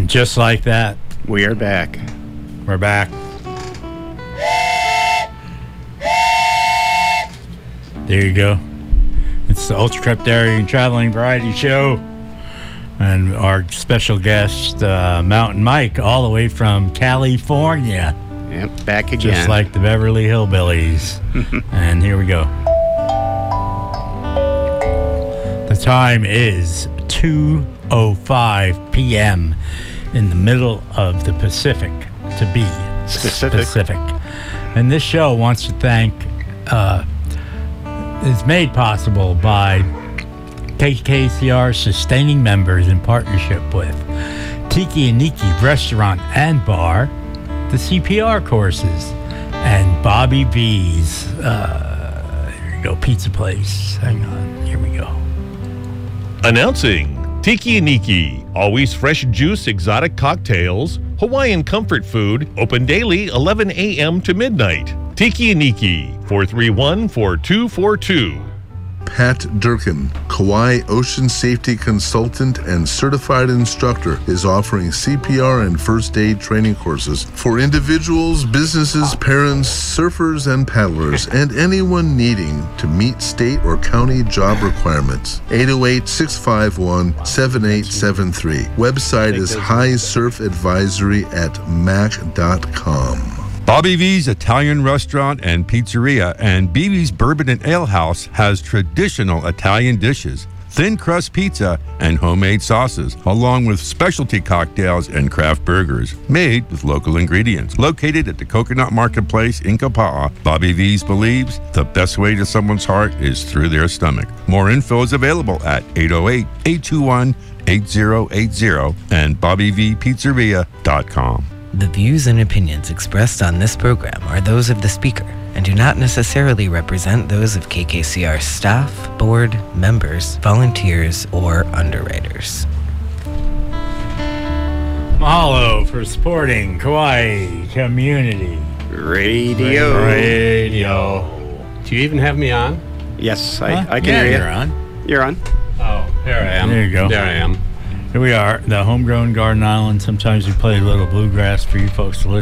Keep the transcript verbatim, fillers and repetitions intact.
And just like that, we are back. We're back. There you go. It's the Ultra Cryptarian Traveling Variety Show. And our special guest, uh, Mountain Mike, all the way from California. Yep, back again. Just like the Beverly Hillbillies. And here we go. The time is two oh five p.m. in the middle of the Pacific, to be specific. specific. And this show wants to thank, uh, is made possible by K K C R sustaining members in partnership with Tiki and Niki Restaurant and Bar, the C P R courses, and Bobby V's, uh, here you go, pizza place. Hang on, here we go. Announcing Tiki and Niki, always fresh juice, exotic cocktails, Hawaiian comfort food, open daily eleven a.m. to midnight. Tiki and Niki, four three one, four two four two. Pat Durkin, Kauai Ocean Safety Consultant and Certified Instructor, is offering C P R and first aid training courses for individuals, businesses, parents, surfers, and paddlers, and anyone needing to meet state or county job requirements. eight oh eight, six five one, seven eight seven three. Website is high surf advisory at mac dot com. Bobby V's Italian Restaurant and Pizzeria and B B's Bourbon and Ale House has traditional Italian dishes, thin crust pizza, and homemade sauces, along with specialty cocktails and craft burgers made with local ingredients. Located at the Coconut Marketplace in Kapa'a, Bobby V's believes the best way to someone's heart is through their stomach. More info is available at eight oh eight, eight two one, eight oh eight oh and bobby v pizzeria dot com. The views and opinions expressed on this program are those of the speaker and do not necessarily represent those of K K C R staff, board, members, volunteers, or underwriters. Mahalo for supporting Kauai Community Radio. Radio. Do you even have me on? Yes, I, Huh? I can yeah, hear you. You're on. You're on. Oh, there I am. There you go. There I am. Here we are, the Homegrown Garden Island. Sometimes we play a little bluegrass for you folks to listen